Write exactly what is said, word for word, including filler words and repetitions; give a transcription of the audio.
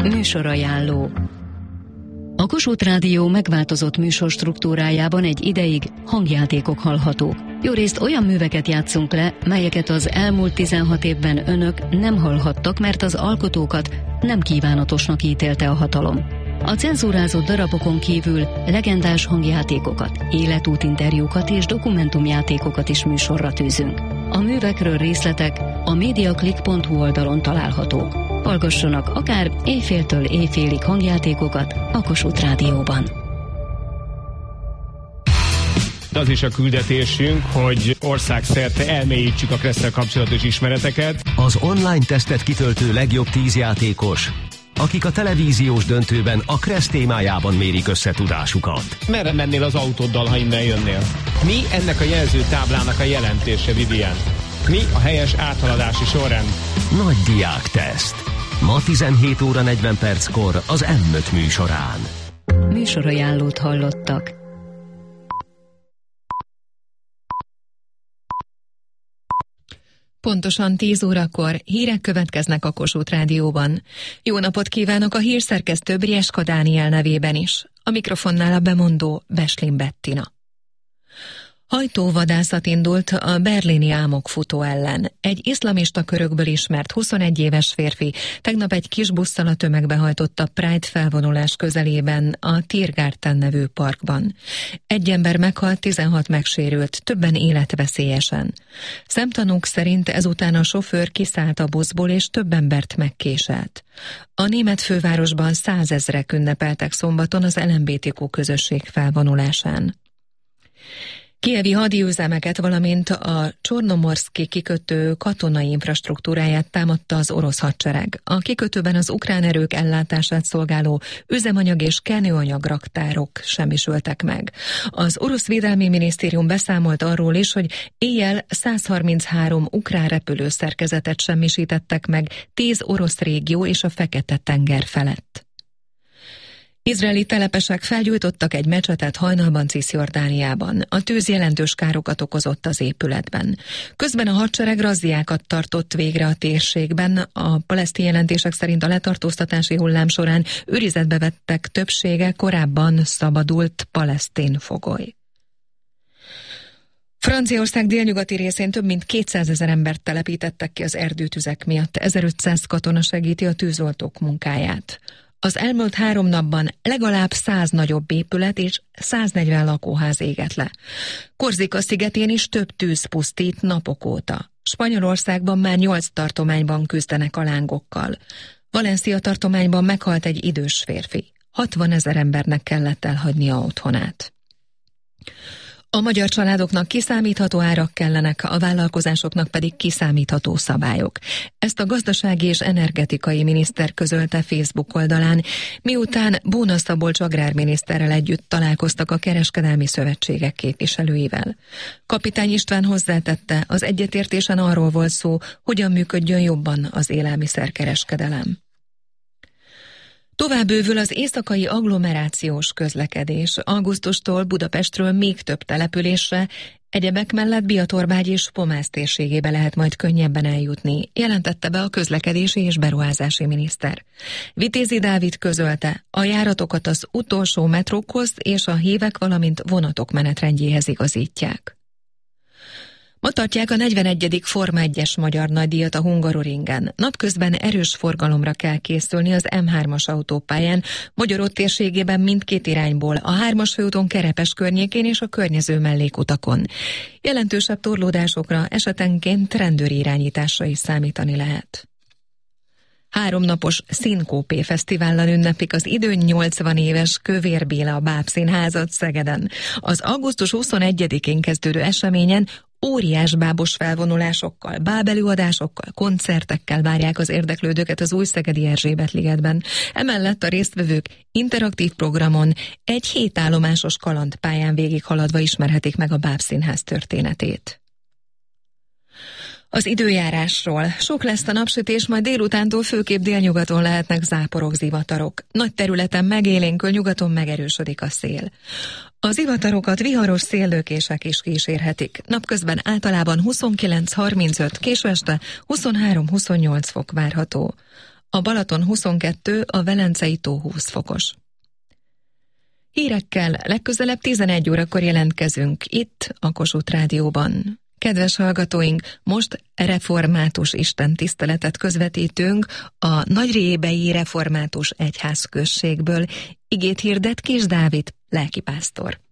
Műsorajánló. A Kossuth Rádió megváltozott műsorstruktúrájában egy ideig hangjátékok hallhatók. Jórészt olyan műveket játszunk le, melyeket az elmúlt tizenhat évben önök nem hallhattak, mert az alkotókat nem kívánatosnak ítélte a hatalom. A cenzúrázott darabokon kívül legendás hangjátékokat, életútinterjúkat és dokumentumjátékokat is műsorra tűzünk. A művekről részletek a mediaclick pont hu oldalon találhatók. Hallgassanak akár éjféltől éjfélig hangjátékokat a Kossuth Rádióban. Az is a küldetésünk, hogy országszerte elmélyítsük a Kresszel kapcsolatos ismereteket. Az online tesztet kitöltő legjobb tíz játékos, akik a televíziós döntőben a Kressz témájában mérik össze tudásukat. Merre mennél az autóddal, ha innen jönnél? Mi ennek a jelzőtáblának a jelentése, Vivian? Mi a helyes áthaladási sorrend? Nagy diák teszt. Ma tizenhét óra negyven perckor az em öt műsorán. Műsorajánlót hallottak. Pontosan tíz órakor hírek következnek a Kossuth Rádióban. Jó napot kívánok a hírszerkesztő Brieska Dániel nevében is. A mikrofonnál a bemondó Beslin Bettina. Hajtóvadászat indult a berlini álmokfutó ellen. Egy iszlamista körökből ismert huszonegy éves férfi tegnap egy kis busszal a tömegbe hajtott a Pride felvonulás közelében a Tiergarten nevű parkban. Egy ember meghalt, tizenhat megsérült, többen életveszélyesen. Szemtanúk szerint ezután a sofőr kiszállt a buszból és több embert megkéselt. A német fővárosban százezrek ünnepeltek szombaton az el em bé té kú közösség felvonulásán. Kijevi hadiüzemeket, valamint a Csornomorszki kikötő katonai infrastruktúráját támadta az orosz hadsereg. A kikötőben az ukrán erők ellátását szolgáló üzemanyag és kenőanyag raktárok semmisültek meg. Az orosz védelmi minisztérium beszámolt arról is, hogy éjjel száz harminchárom ukrán repülőszerkezetet semmisítettek meg tíz orosz régió és a Fekete-tenger felett. Izraeli telepesek felgyújtottak egy mecsetet hajnalban Ciszjordániában. A tűz jelentős károkat okozott az épületben. Közben a hadsereg razziákat tartott végre a térségben. A palesztin jelentések szerint a letartóztatási hullám során őrizetbe vettek többsége korábban szabadult palesztin fogoly. Franciaország délnyugati részén több mint kétszázezer embert telepítettek ki az erdőtüzek miatt. ezerötszáz katona segíti a tűzoltók munkáját. Az elmúlt három napban legalább száz nagyobb épület és száznegyven lakóház égett le. Korzika szigetén is több tűz pusztít napok óta. Spanyolországban már nyolc tartományban küzdenek a lángokkal. Valencia tartományban meghalt egy idős férfi. hatvanezer embernek kellett elhagynia otthonát. A magyar családoknak kiszámítható árak kellenek, a vállalkozásoknak pedig kiszámítható szabályok. Ezt a gazdasági és energetikai miniszter közölte Facebook oldalán, miután Bóna Szabolcs agrárminiszterrel együtt találkoztak a kereskedelmi szövetségek képviselőivel. Kapitány István hozzátette, az egyetértésen arról volt szó, hogyan működjön jobban az élelmiszerkereskedelem. Tovább bővül az éjszakai agglomerációs közlekedés. Augusztustól Budapestről még több településre, egyebek mellett Biatorbágy és Pomász térségébe lehet majd könnyebben eljutni, jelentette be a közlekedési és beruházási miniszter. Vitézi Dávid közölte, a járatokat az utolsó metrókhoz és a hívek, valamint vonatok menetrendjéhez igazítják. Ma tartják a negyvenegyedik Forma egyes magyar nagydíjat a Hungaroringen. Napközben erős forgalomra kell készülni az em hármas autópályán, Magyaród térségében mindkét irányból, a hármas főúton Kerepes környékén és a környező mellékutakon. Jelentősebb torlódásokra esetenként rendőri irányításra is számítani lehet. Háromnapos Szinkópé fesztivállal ünneplik az idő nyolcvan éves Kövér Béla bábszínházat Szegeden. Az augusztus huszonegyedikén kezdődő eseményen óriás bábos felvonulásokkal, bábelőadásokkal, koncertekkel várják az érdeklődőket az Újszegedi Erzsébet-ligetben. Emellett a résztvevők interaktív programon egy hétállomásos kalandpályán végighaladva ismerhetik meg a bábszínház történetét. Az időjárásról. Sok lesz a napsütés, majd délutántól főképp délnyugaton lehetnek záporok, zivatarok. Nagy területen megélénkül, nyugaton megerősödik a szél. A zivatarokat viharos széllökések is kísérhetik. Napközben általában huszonkilenc harmincöt, késő este huszonhárom huszonnyolc fok várható. a Balaton huszonkettő, a Velencei tó húsz fokos. Hírekkel legközelebb tizenegy órakor jelentkezünk itt a Kossuth Rádióban. Kedves hallgatóink, most református istentiszteletet közvetítünk a Nagyrébei Református Egyházközségből. Igét hirdet Kis Dávid, lelkipásztor.